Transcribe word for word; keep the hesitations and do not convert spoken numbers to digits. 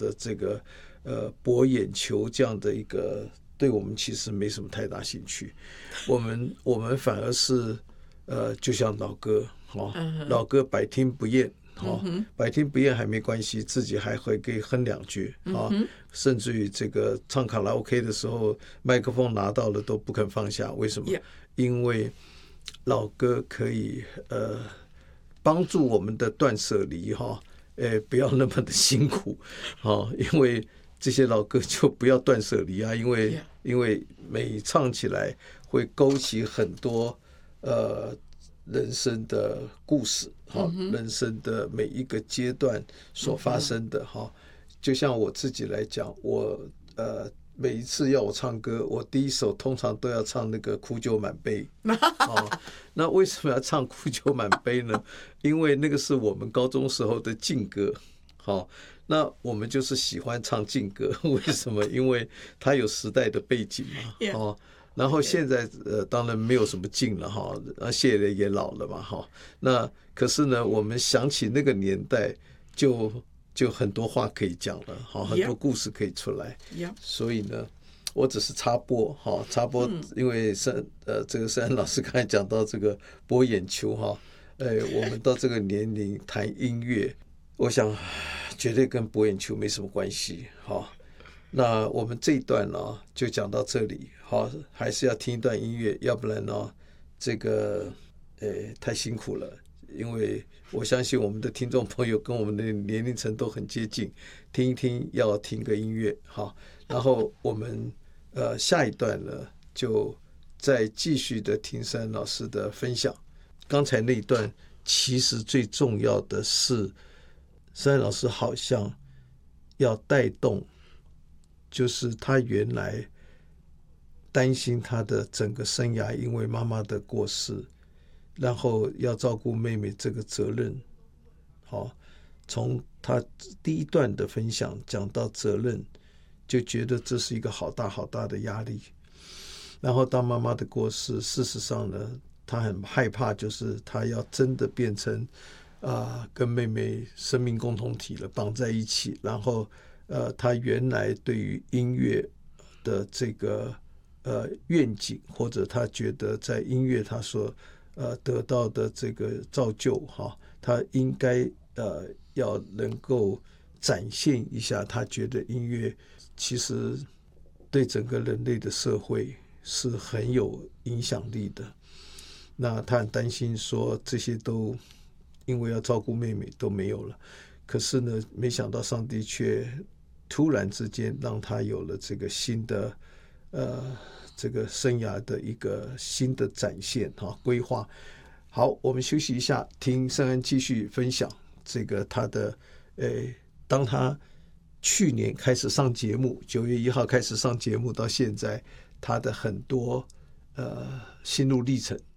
的这个呃博眼球这样的一个，对我们其实没什么太大兴趣。我们我们反而是呃，就像老歌哦，老歌百听不厌。哦，百听不厌还没关系，自己还会可以哼两句啊，嗯，甚至于这个唱卡拉 OK 的时候，麦克风拿到了都不肯放下。为什么？ Yeah. 因为老歌可以呃帮助我们的断舍离哈，呃不要那么的辛苦啊，因为这些老歌就不要断舍离啊，因为 Yeah. 因为每唱起来会勾起很多呃。人生的故事，嗯，人生的每一个阶段所发生的哈，就像我自己来讲，我呃每一次要我唱歌，我第一首通常都要唱那个苦酒满杯。哦，那为什么要唱苦酒满杯呢？因为那个是我们高中时候的禁歌。好，那我们就是喜欢唱禁歌，为什么？因为它有时代的背景嘛。Yeah. 哦。然后现在呃，当然没有什么劲了哈，那谢爷也老了嘛哈。那可是呢，我们想起那个年代就，就就很多话可以讲了哈，很多故事可以出来。Yeah. 所以呢，我只是插播哈，插播，因为珊呃这个珊珊老师刚才讲到这个博眼球哈，呃，我们到这个年龄谈音乐，我想绝对跟博眼球没什么关系哈。那我们这一段呢就讲到这里，好，还是要听一段音乐，要不然呢，这个呃太辛苦了，因为我相信我们的听众朋友跟我们的年龄层都很接近，听一听要听个音乐，好，然后我们呃下一段呢就再继续的听珊老师的分享。刚才那一段其实最重要的是，珊老师好像要带动。就是他原来担心他的整个生涯，因为妈妈的过世，然后要照顾妹妹这个责任。好，从他第一段的分享讲到责任，就觉得这是一个好大好大的压力。然后当妈妈的过世，事实上呢，他很害怕，就是他要真的变成啊、呃、跟妹妹生命共同体了，绑在一起，然后。呃，他原来对于音乐的这个呃愿景，或者他觉得在音乐他所呃得到的这个造就哈，他应该呃要能够展现一下，他觉得音乐其实对整个人类的社会是很有影响力的。那他很担心说这些都因为要照顾妹妹都没有了，可是呢，没想到上帝却突然之间让他有了这个新的呃这个生涯的一个新的展现哈规划。好，我们休息一下，听圣恩继续分享这个他的呃，当他去年开始上节目，九月一号开始上节目到现在，他的很多呃心路历程。